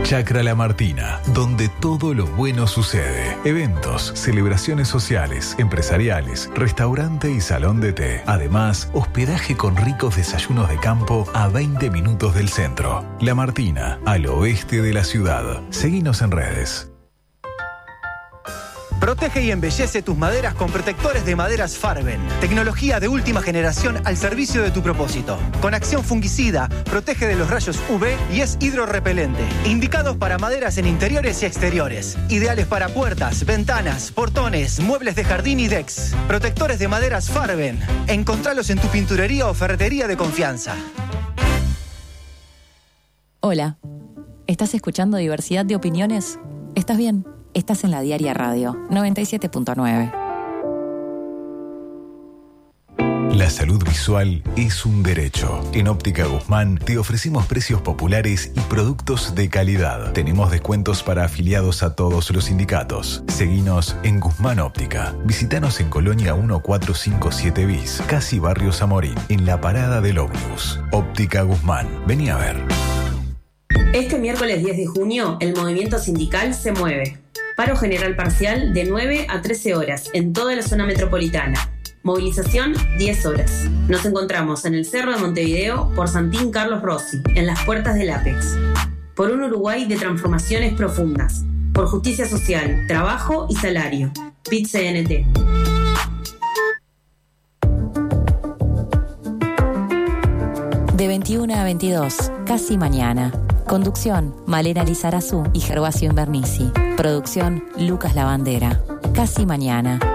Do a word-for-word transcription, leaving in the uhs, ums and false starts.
Chacra La Martina, donde todo lo bueno sucede. Eventos, celebraciones sociales, empresariales, restaurante y salón de té. Además, hospedaje con ricos desayunos de campo a veinte minutos del centro. La Martina, al oeste de la ciudad. Seguinos en redes. Protege y embellece tus maderas con protectores de maderas Farben. Tecnología de última generación al servicio de tu propósito. Con acción fungicida, protege de los rayos U V y es hidrorrepelente. Indicados para maderas en interiores y exteriores. Ideales para puertas, ventanas, portones, muebles de jardín y decks. Protectores de maderas Farben. Encontralos en tu pinturería o ferretería de confianza. Hola. ¿Estás escuchando Diversidad de Opiniones? ¿Estás bien? Estás en la Diaria Radio, noventa y siete punto nueve. La salud visual es un derecho. En Óptica Guzmán te ofrecemos precios populares y productos de calidad. Tenemos descuentos para afiliados a todos los sindicatos. Seguinos en Guzmán Óptica. Visítanos en Colonia mil cuatrocientos cincuenta y siete bis, casi Barrio Zamorín, en la parada del ómnibus. Óptica Guzmán. Vení a ver. Este miércoles diez de junio, el movimiento sindical se mueve. Paro general parcial de nueve a trece horas en toda la zona metropolitana. Movilización diez horas. Nos encontramos en el Cerro de Montevideo por Santín Carlos Rossi, en las puertas del Apex. Por un Uruguay de transformaciones profundas. Por justicia social, trabajo y salario. P I T C N T. De veintiuna a veintidós, casi mañana. Conducción, Malena Lizarazu y Gervasio Invernici. Producción, Lucas Lavandera. Casi mañana.